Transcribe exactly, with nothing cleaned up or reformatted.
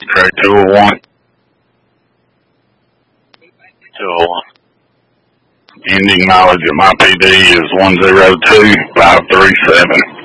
X-ray two oh one. two oh one. Ending mileage at my P D is one zero two five three seven.